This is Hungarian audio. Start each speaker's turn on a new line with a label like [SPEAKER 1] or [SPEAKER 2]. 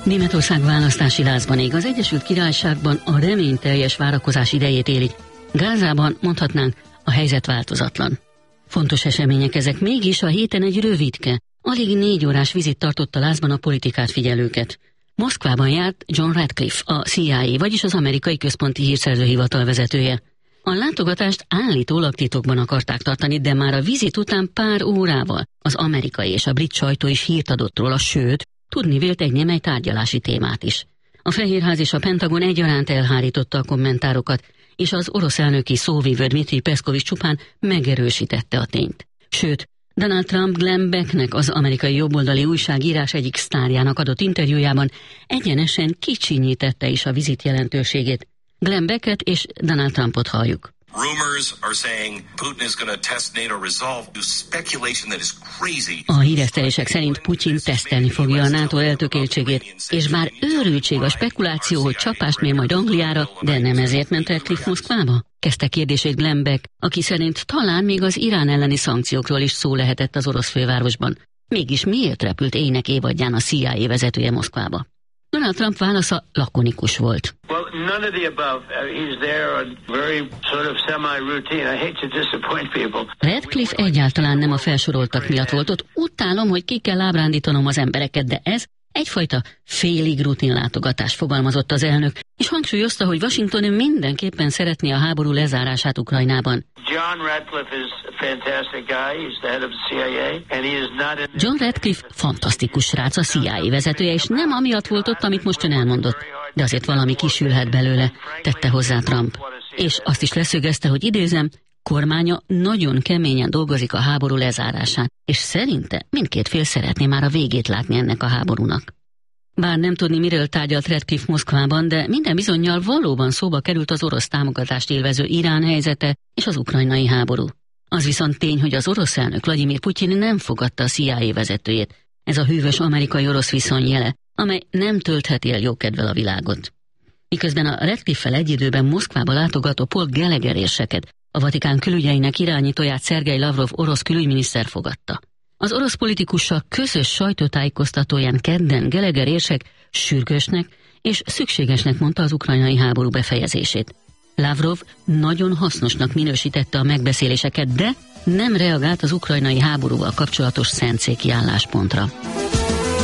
[SPEAKER 1] Németország választási lázban ég, az Egyesült Királyságban a reményteljes várakozás idejét élik. Gázában mondhatnánk, a helyzet változatlan. Fontos események ezek, mégis a héten egy rövidke, alig 4 órás vizit tartott a lázban a politikát figyelőket. Moszkvában járt John Ratcliffe, a CIA, vagyis az amerikai központi hírszerzőhivatal vezetője. A látogatást állítólag titokban akarták tartani, de már a vizit után pár órával az amerikai és a brit sajtó is hírt adott róla, sőt, tudni vélt egy némely tárgyalási témát is. A Fehérház és a Pentagon egyaránt elhárította a kommentárokat, és az orosz elnöki szóvivő Dmitri Peszkov is csupán megerősítette a tényt. Sőt, Donald Trump Glenn Becknek, az amerikai jobboldali újságírás egyik sztárjának adott interjújában egyenesen kicsinyítette is a vizit jelentőségét. Glenn Becket és Donald Trumpot halljuk. A híresztelések szerint Putyin tesztelni fogja a NATO eltökéltségét, és bár őrültség a spekuláció, hogy csapást mér majd Angliára, de nem ezért ment Ratcliffe Moszkvába? Kezdte kérdését Glenn Beck, aki szerint talán még az Irán elleni szankciókról is szó lehetett az orosz fővárosban. Mégis miért repült éjnek évadján a CIA vezetője Moszkvába? Donald Trump válasza lakonikus volt. Ratcliffe egyáltalán nem a felsoroltak miatt volt ott. Utálom, hogy ki kell ábrándítanom az embereket, de ez egyfajta félig rutin látogatás, fogalmazott az elnök, és hangsúlyozta, hogy Washington mindenképpen szeretné a háború lezárását Ukrajnában. John Ratcliffe fantasztikus srác, a CIA vezetője, és nem amiatt volt ott, amit most ön elmondott, de azért valami kisülhet belőle, tette hozzá Trump. És azt is leszögezte, hogy idézem, kormánya nagyon keményen dolgozik a háború lezárásán, és szerinte mindkét fél szeretné már a végét látni ennek a háborúnak. Bár nem tudni, miről tárgyalt Ratcliffe Moszkvában, de minden bizonnyal valóban szóba került az orosz támogatást élvező Irán helyzete és az ukrajnai háború. Az viszont tény, hogy az orosz elnök Vladimir Putyin nem fogadta a CIA vezetőjét. Ez a hűvös amerikai-orosz viszony jele, amely nem töltheti el jókedvel a világot. Miközben a Ratcliffe-fel egy időben Moszkvába látogató Paul Gallagher érseket, a Vatikán külügyeinek irányítóját Szergej Lavrov orosz külügyminiszter fogadta. Az orosz politikussal közös sajtótájékoztatóján kedden Gallagher érsek sürgősnek és szükségesnek mondta az ukrajnai háború befejezését. Lavrov nagyon hasznosnak minősítette a megbeszéléseket, de nem reagált az ukrajnai háborúval kapcsolatos szentszéki álláspontra.